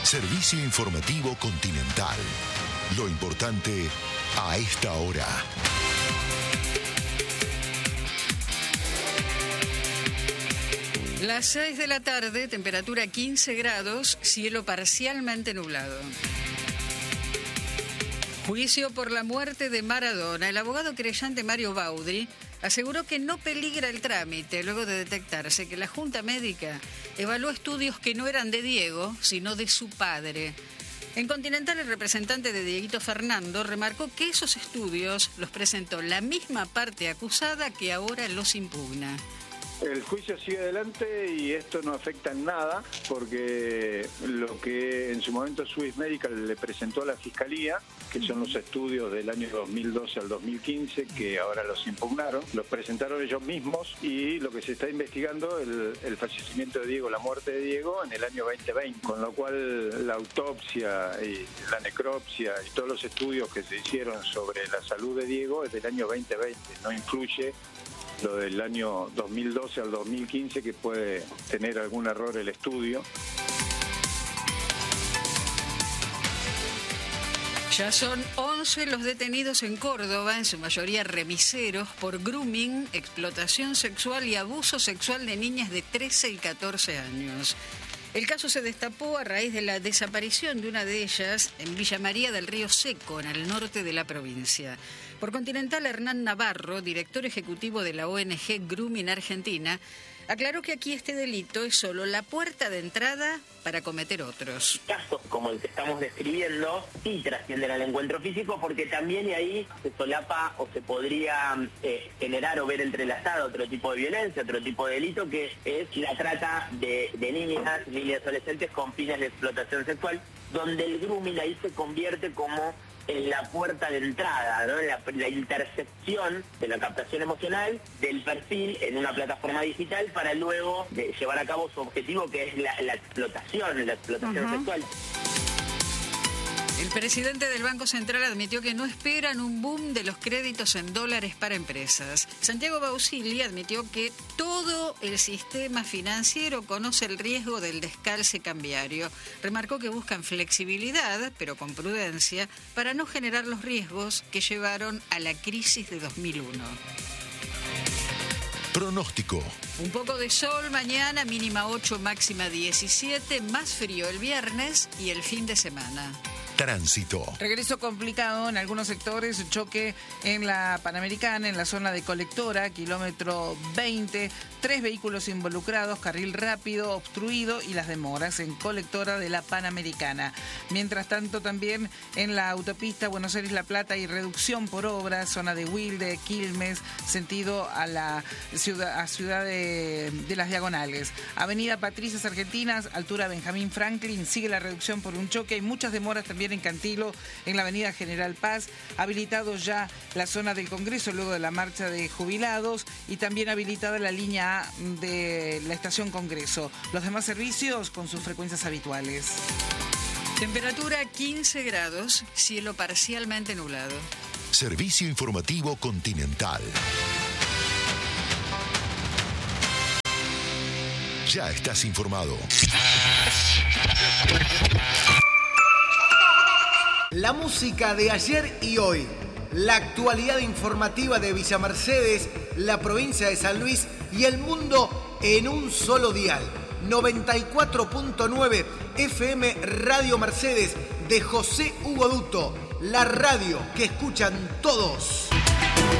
Servicio informativo Continental. Lo importante a esta hora. Las 6 de la tarde, temperatura 15 grados, cielo parcialmente nublado. Juicio por la muerte de Maradona. El abogado querellante Mario Baudri aseguró que no peligra el trámite luego de detectarse que la Junta Médica evaluó estudios que no eran de Diego, sino de su padre. En Continental, el representante de Dieguito Fernando remarcó que esos estudios los presentó la misma parte acusada que ahora los impugna. El juicio sigue adelante y esto no afecta en nada porque lo que en su momento Swiss Medical le presentó a la Fiscalía, que son los estudios del año 2012 al 2015, que ahora los impugnaron, los presentaron ellos mismos y lo que se está investigando el fallecimiento de Diego, la muerte de Diego en el año 2020, con lo cual la autopsia y la necropsia y todos los estudios que se hicieron sobre la salud de Diego es del año 2020, no influye lo del año 2012 al 2015, que puede tener algún error el estudio. Ya son 11 los detenidos en Córdoba, en su mayoría remiseros, por grooming, explotación sexual y abuso sexual de niñas de 13 y 14 años. El caso se destapó a raíz de la desaparición de una de ellas en Villa María del Río Seco, en el norte de la provincia. Por Continental, Hernán Navarro, director ejecutivo de la ONG Grooming Argentina, aclaró que aquí este delito es solo la puerta de entrada para cometer otros. Casos como el que estamos describiendo sí trascienden al encuentro físico porque también ahí se solapa o se podría generar o ver entrelazado otro tipo de violencia, otro tipo de delito que es la trata de niñas adolescentes con fines de explotación sexual, donde el grooming ahí se convierte como en la puerta de entrada, ¿no? La intercepción de la captación emocional del perfil en una plataforma digital para luego llevar a cabo su objetivo, que es la explotación sexual. El presidente del Banco Central admitió que no esperan un boom de los créditos en dólares para empresas. Santiago Bausili admitió que todo el sistema financiero conoce el riesgo del descalce cambiario. Remarcó que buscan flexibilidad, pero con prudencia, para no generar los riesgos que llevaron a la crisis de 2001. Pronóstico. Un poco de sol mañana, mínima 8, máxima 17, más frío el viernes y el fin de semana. Tránsito. Regreso complicado en algunos sectores, choque en la Panamericana, en la zona de Colectora, kilómetro 20, 3 vehículos involucrados, carril rápido, obstruido y las demoras en Colectora de la Panamericana. Mientras tanto, también en la autopista Buenos Aires-La Plata hay reducción por obra, zona de Wilde, Quilmes, sentido a la ciudad de las Diagonales. Avenida Patricias Argentinas, altura Benjamín Franklin, sigue la reducción por un choque. Hay muchas demoras también en Cantilo, en la avenida General Paz, habilitado ya la zona del Congreso luego de la marcha de jubilados y también habilitada la línea A de la estación Congreso. Los demás servicios con sus frecuencias habituales. Temperatura 15 grados, cielo parcialmente nublado. Servicio informativo Continental. Ya estás informado. La música de ayer y hoy, la actualidad informativa de Villa Mercedes, la provincia de San Luis y el mundo en un solo dial. 94.9 FM Radio Mercedes de José Hugo Duto, la radio que escuchan todos.